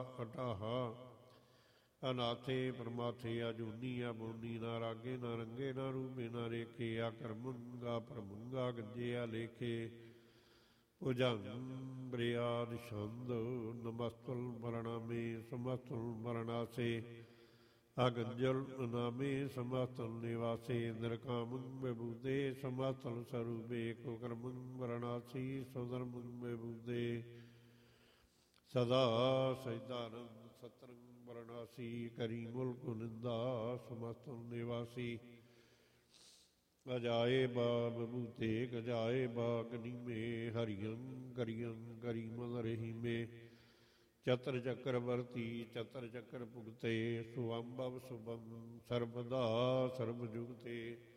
ਅਟਾਹਾ ਅਨਾਥੇ ਪਰਮਾਥੇ ਅਜੂਨੀ ਅਬੂਨੀ ਨਾ ਰਾਗੇ ਨਾ ਰੰਗੇ ਨਾ ਰੂਪੇ ਨਾ ਰੇਖੇ ਆ ਕਰਮੰਗਾ ਪਰਮੰਗਾ ਗੱਜੇ ਆ ਲੇਖੇ ਭੁਜੰਗ ਬ੍ਰਿਆਦ ਛੰਦ ਨਮਸਤੁਲ ਮਰਣਾਮੇ ਸਮਸਤੁਲ ਮਰਣਾਸੇ ਅਗੰਜਲ ਨਾਮੇ ਸਮਸਤੁਲ ਨਿਵਾਸੇ ਨਿਰਕਾਮੰ ਵਿਭੂਦੇ ਸਮਸਤੁਲ ਸਰੂਪੇ ਕੋ ਕਰਮੰ ਮਰਣਾਸੀ ਸੁਧਰਮੰ ਵਿਭੂਦੇ ਸਦਾ ਸਹਿਦਾਨੰਦ ਸਤਰੰਗ ਵਰਣਾਸੀ ਕਰੀ ਮੁਲਕ ਨਿੰਦਾ ਸਮਸਤੁ ਨਿਵਾਸੀ ਗਜਾਏ ਬਾ ਬਬੂਤੇ ਗਜਾਏ ਬਾ ਗਨੀਮੇ ਹਰੀਅੰ ਕਰੀਅੰ ਕਰੀ ਮਨ ਰਹੀਮੇ ਚਤਰ ਚੱਕਰ ਵਰਤੀ ਚਤਰ ਚੱਕਰ ਭੁਗਤੇ ਸੁਅੰਭਵ ਸੁਭੰ ਸਰਬਦਾ ਸਰਬ ਜੁਗਤੇ